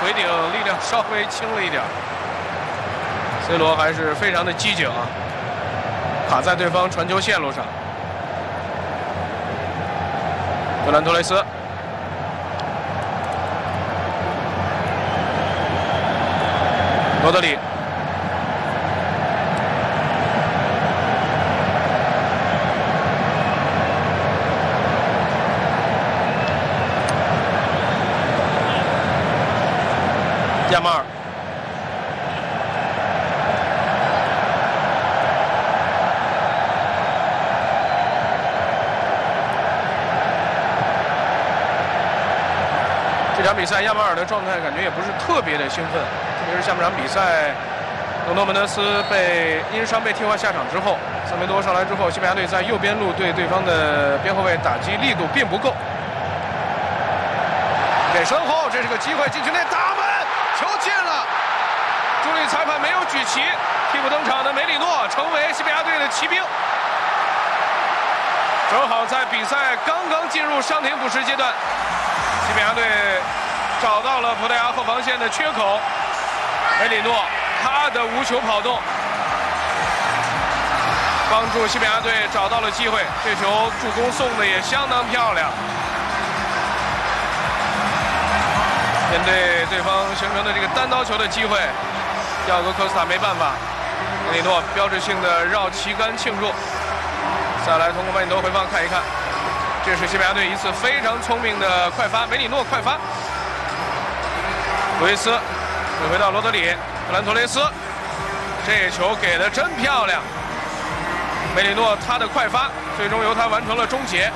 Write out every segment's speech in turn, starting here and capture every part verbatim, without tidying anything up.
回顶力量稍微轻了一点。C 罗还是非常的机警啊，卡在对方传球线路上。格兰托雷斯。 罗德里，亚马尔，这场比赛亚马尔的状态感觉也不是特别的兴奋。 特别是下半场比赛，隆多门德斯被因伤被替换下场之后，萨梅多上来之后，西班牙队在右边路对对方的边后卫打击力度并不够。给身后，这是个机会，禁区内打门，球进了。助理裁判没有举旗，替补登场的梅里诺成为西班牙队的骑兵。正好在比赛刚刚进入伤停补时阶段，西班牙队找到了葡萄牙后防线的缺口。 梅里诺，他的无球跑动，帮助西班牙队找到了机会。这球助攻送的也相当漂亮。面对对方形成的这个单刀球的机会，迪奥戈科斯塔没办法。梅里诺标志性的绕旗杆庆祝。再来通过慢镜头回放看一看，这是西班牙队一次非常聪明的快发，梅里诺快发。路易斯。 又回到罗德里，格兰托雷斯，这球给的真漂亮。梅里诺他的快发，最终由他完成了终结。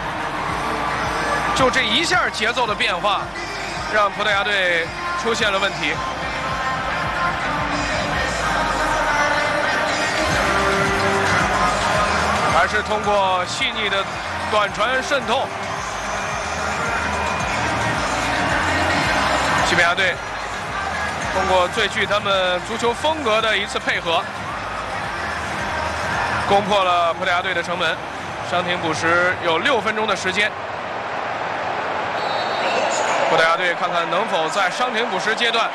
就这一下节奏的变化，让葡萄牙队出现了问题。还是通过细腻的短传渗透，西班牙队。 通过最具他们足球风格的一次配合，攻破了葡萄牙队的城门。伤停补时有六分钟的时间，葡萄牙队看看能否在伤停补时阶段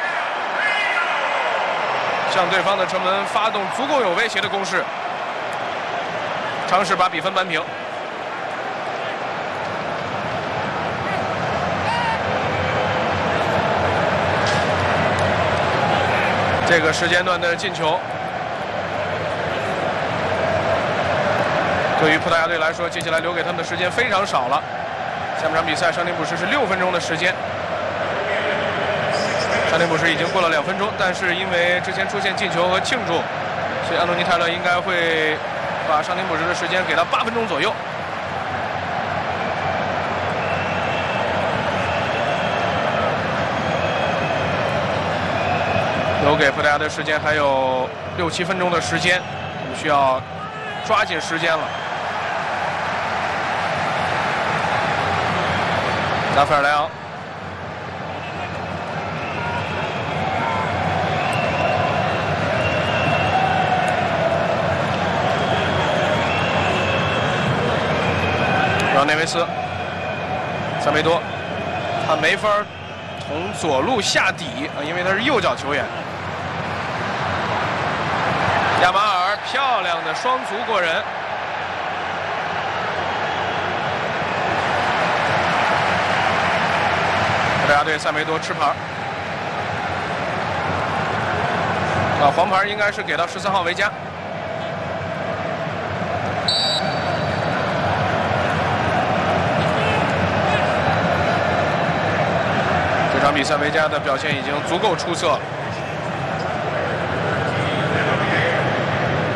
向对方的城门发动足够有威胁的攻势，尝试把比分扳平。 这个时间段的进球，对于葡萄牙队来说，接下来留给他们的时间非常少了。下半场比赛伤停补时是六分钟的时间，伤停补时已经过了两分钟，但是因为之前出现进球和庆祝，所以安东尼泰勒应该会把伤停补时的时间给到八分钟左右。 留给葡萄牙的时间还有六七分钟的时间，我们需要抓紧时间了。拉斐尔莱昂，让内维斯，萨梅多，他没法从左路下底啊，因为他是右脚球员。 亚马尔漂亮的双足过人，葡萄牙队塞梅多吃牌，啊，黄牌应该是给到十三号维加。这场比赛维加的表现已经足够出色了。